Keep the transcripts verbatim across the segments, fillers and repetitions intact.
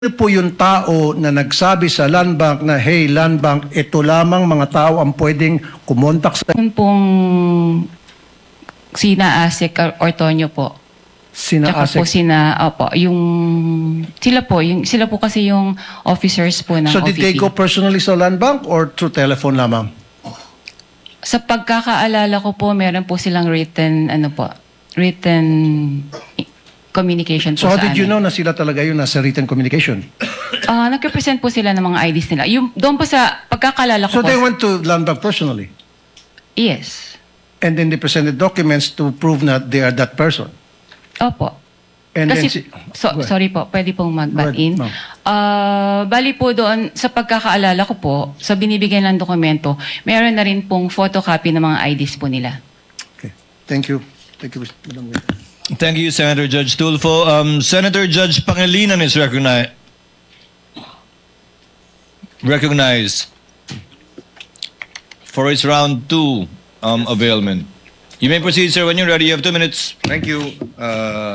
Ano po yung tao na nagsabi sa Land Bank na, hey, Land Bank, ito lamang mga tao ang pwedeng kumontak sa Yun pong sina Asik Ortonio po. sina Tsaka po ASEC? sina, opo, yung, sila po, yung, sila po kasi yung officers po ng So O V did they P. go personally sa Land Bank or through telephone lamang? Sa pagkakaalala ko po, meron po silang written, ano po, written communication po So how sa did you amin. know na sila talaga yun nasa written communication? Ah, nag-represent po sila ng mga I Ds nila. Yung, doon po sa pagkakaalala ko So po. they went to Land Bank personally? Yes. And then they presented documents to prove that they are that person? Opo. And then Kasi, si- so, Go ahead. sorry po, pwede pong mag-butt Go ahead, in. ma'am. Ah, bali po doon, sa pagkakaalala ko po, sa binibigyan ng dokumento, meron na rin pong photocopy ng mga I Ds po nila. Okay. Thank you. Thank you, Madam Mayor. Thank you, Senator Judge Tulfo. Um, Senator Judge Pangilinan is recognized. Recognized for his round two um, availment. You may proceed, sir, when you're ready. You have two minutes. Thank you. Uh,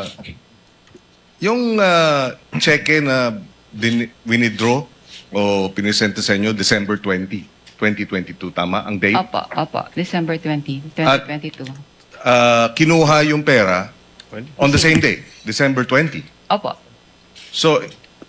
yung uh, cheque na din- winidraw o pinisenta sa inyo December twentieth, twenty twenty-two, tama? Ang date? Opo, opo, December twentieth, twenty twenty-two. Uh, kinuha yung pera on the same day, December twentieth. Opo. So,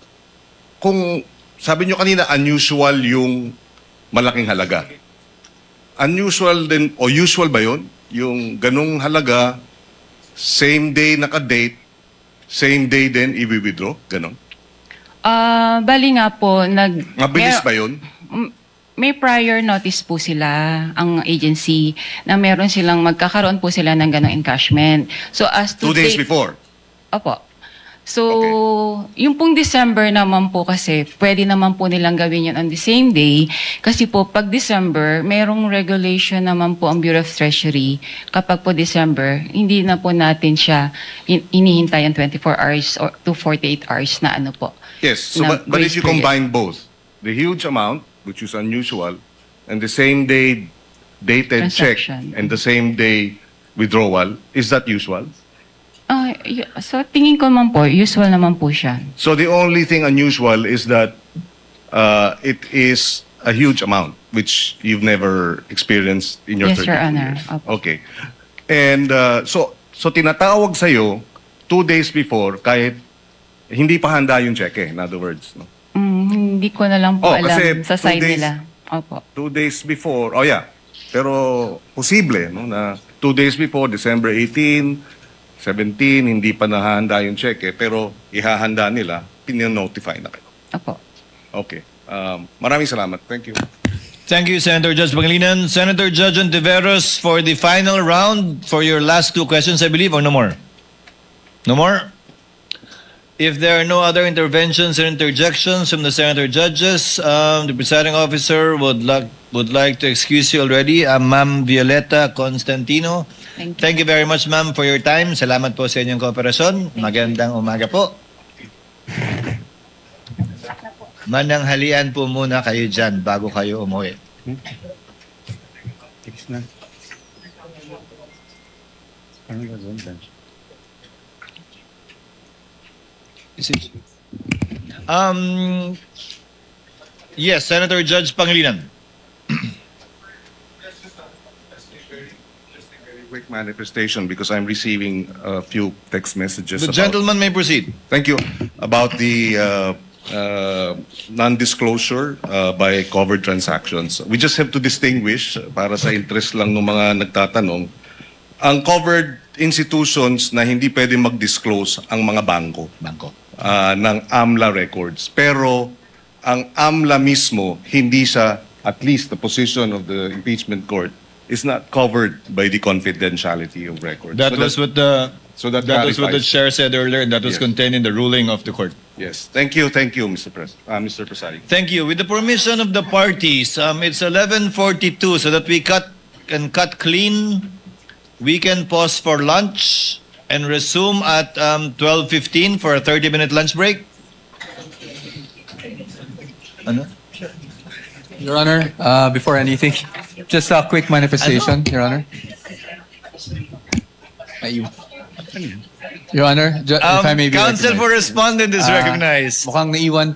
kung sabi nyo kanina, unusual yung malaking halaga. Unusual din, o usual ba yun? Yung ganong halaga, same day naka-date, same day din i-withdraw? Ganon? Ah, bali nga po, nag... Mabilis mer- ba yun? M- May prior notice po sila, ang agency, na meron silang, magkakaroon po sila ng ganong encashment. So as to Two days date- before? Opo. So, yung pong December naman po kasi, pwede naman po nilang gawin yun on the same day. Kasi po, pag December, merong regulation naman po ang Bureau of Treasury. Kapag po December, hindi na po natin siya in- inihintay ang twenty-four hours or to forty-eight hours na ano po. Yes. So, na but, but if grace you period. combine both, the huge amount, which is unusual, and the same day dated check Transaction. and the same day withdrawal, is that usual? Ah, y- so, tingin ko naman po, usual naman po siya. So the only thing unusual is that uh, it is a huge amount, which you've never experienced in your Yes, Your thirty-two Honor. years. Opo. Okay. And uh, so so tinatawag sa'yo two days before kahit hindi pa handa yung cheque, in other words. No? Mm, hindi ko na lang po Oh, alam kasi sa two side days- nila. Opo. Two days before, oh yeah, pero posible no, na two days before, December eighteenth, seventeen, hindi pa nahahanda yung cheque, pero ihahanda nila, pininotify na kayo. Opo. Okay. Um, maraming salamat. Thank you. Thank you, Senator Judge Pangilinan. Senator Judge Ontiveros, for the final round, for your last two questions, I believe, or no more? No more? If there are no other interventions or interjections from the Senator Judges, um, the presiding officer would like would like to excuse you already. Uh, Ma'am Violeta Constantino. Thank you. Thank you very much, ma'am, for your time. Salamat po sa inyong kooperasyon. Magandang umaga po. Mananghalian po muna kayo dyan bago kayo umuwi. Is it- Um, yes, Senator Judge Pangilinan. Quick manifestation because I'm receiving a few text messages. The about, gentleman may proceed. Thank you. About the uh, uh, non-disclosure uh, by covered transactions. We just have to distinguish, uh, para sa interest lang ng mga nagtatanong, ang covered institutions na hindi pwede mag-disclose ang mga bangko. Bangko. uh, ng AMLA records. Pero ang AMLA mismo, hindi siya, at least the position of the impeachment court, is not covered by the confidentiality of records. That So was what the so that that was what the clarifies. chair said earlier, and that was Yes. contained in the ruling of the court. Yes. Thank you, thank you, Mister Pres uh, Mister Presari. Thank you. With the permission of the parties, um, it's eleven forty-two, so that we cut can cut clean. We can pause for lunch and resume at um, twelve fifteen for a thirty-minute lunch break. Ano? Your Honor, uh, before anything, just a quick manifestation, Your Honor. Ay, Your Honor, ju- if I Um, may be counsel for recognized. respondent is Ah, recognized. Mukhang naiwan